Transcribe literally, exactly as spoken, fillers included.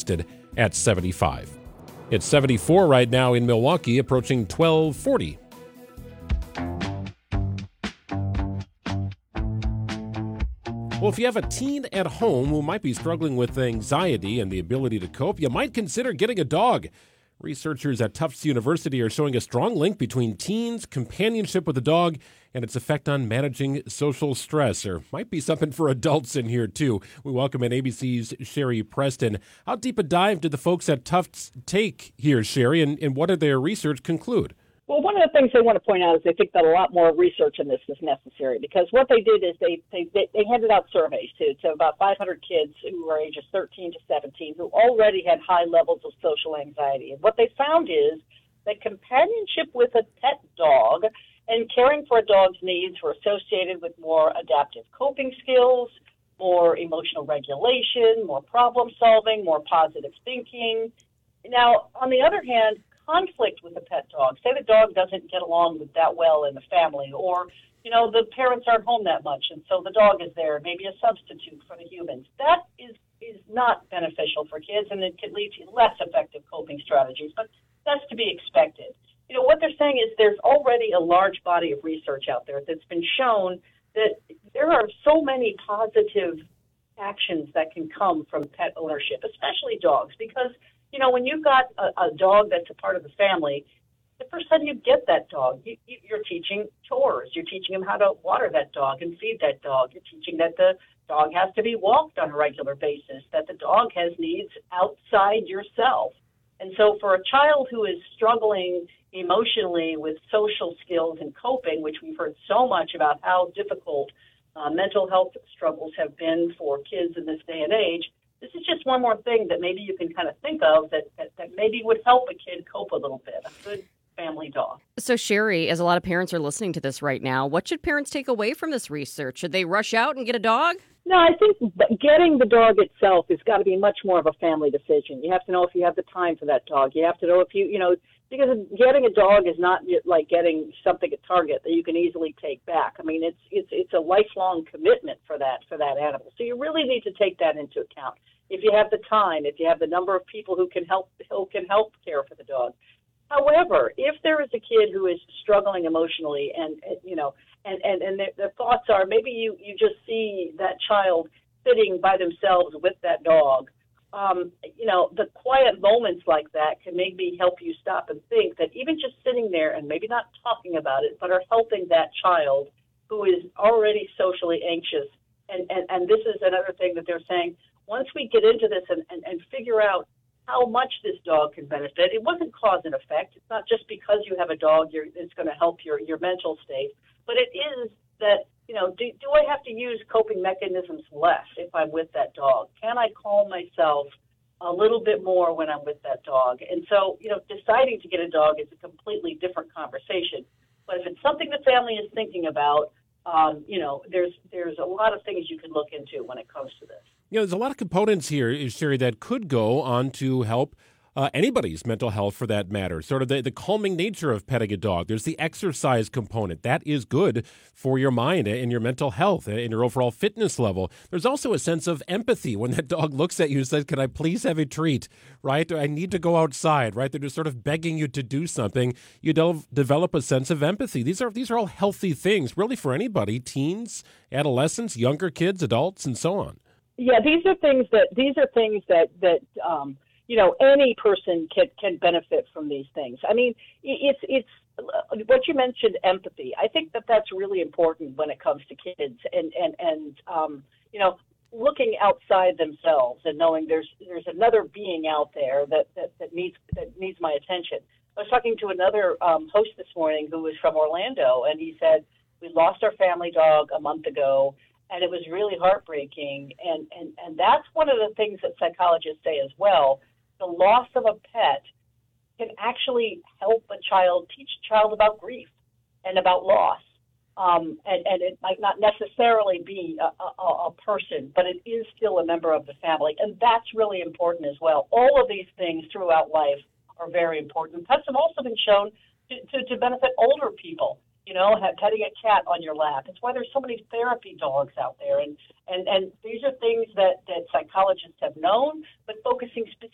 listed at seventy-five. It's seventy-four right now in Milwaukee, approaching twelve forty. Well, if you have a teen at home who might be struggling with anxiety and the ability to cope, you might consider getting a dog. Researchers at Tufts University are showing a strong link between teens' companionship with a dog and its effect on managing social stress. There might be something for adults in here, too. We welcome in A B C's Sherry Preston. How deep a dive did the folks at Tufts take here, Sherry, and, and what did their research conclude? Well, one of the things they want to point out is they think that a lot more research in this is necessary, because what they did is they they, they handed out surveys to, to about five hundred kids who were ages thirteen to seventeen who already had high levels of social anxiety. And what they found is that companionship with a pet dog and caring for a dog's needs were associated with more adaptive coping skills, more emotional regulation, more problem solving, more positive thinking. Now, on the other hand, conflict with a pet dog, say the dog doesn't get along with that well in the family, or, you know, the parents aren't home that much, and so the dog is there, maybe a substitute for the humans. That is, is not beneficial for kids, and it can lead to less effective coping strategies, but that's to be expected. You know, what they're saying is there's already a large body of research out there that's been shown that there are so many positive actions that can come from pet ownership, especially dogs, because you know, when you've got a, a dog that's a part of the family, the first time you get that dog, you, you, you're teaching chores. You're teaching him how to water that dog and feed that dog. You're teaching that the dog has to be walked on a regular basis, that the dog has needs outside yourself. And so for a child who is struggling emotionally with social skills and coping, which we've heard so much about how difficult uh, mental health struggles have been for kids in this day and age, this is just one more thing that maybe you can kind of think of that, that, that maybe would help a kid cope a little bit, a good family dog. So, Sherry, as a lot of parents are listening to this right now, what should parents take away from this research? Should they rush out and get a dog? No, I think getting the dog itself has got to be much more of a family decision. You have to know if you have the time for that dog. You have to know if you, you know, because getting a dog is not like getting something at Target that you can easily take back. I mean, it's it's it's a lifelong commitment for that for that animal. So you really need to take that into account. If you have the time, if you have the number of people who can help who can help care for the dog. However, if there is a kid who is struggling emotionally and, you know, and, and, and their, their thoughts are maybe you, you just see that child sitting by themselves with that dog, um, you know, the quiet moments like that can maybe help you stop and think that even just sitting there and maybe not talking about it, but are helping that child who is already socially anxious. And, and, and this is another thing that they're saying, once we get into this and, and, and figure out how much this dog can benefit, it wasn't cause and effect. It's not just because you have a dog you're, it's going to help your, your mental state, but it is that, you know, do, do I have to use coping mechanisms less if I'm with that dog? Can I calm myself a little bit more when I'm with that dog? And so, you know, deciding to get a dog is a completely different conversation. But if it's something the family is thinking about, um, you know, there's there's a lot of things you can look into when it comes to this. You know, there's a lot of components here, Sherry, that could go on to help uh, anybody's mental health for that matter. Sort of the, the calming nature of petting a dog. There's the exercise component. That is good for your mind and your mental health and your overall fitness level. There's also a sense of empathy when that dog looks at you and says, can I please have a treat, right? I need to go outside, right? They're just sort of begging you to do something. You de- develop a sense of empathy. These are, these are all healthy things, really, for anybody, teens, adolescents, younger kids, adults, and so on. Yeah, these are things that these are things that that um, you know, any person can can benefit from these things. I mean, it's it's what you mentioned, empathy. I think that that's really important when it comes to kids, and and and um, you know, looking outside themselves and knowing there's there's another being out there that that, that needs that needs my attention. I was talking to another um, host this morning who was from Orlando, and he said, we lost our family dog a month ago. And it was really heartbreaking. And, and, and that's one of the things that psychologists say as well. The loss of a pet can actually help a child, teach a child about grief and about loss. Um, and, and it might not necessarily be a, a, a person, but it is still a member of the family. And that's really important as well. All of these things throughout life are very important. Pets have also been shown to, to, to benefit older people. You know, petting a cat on your lap. It's why there's so many therapy dogs out there. And, and, and these are things that, that psychologists have known, but focusing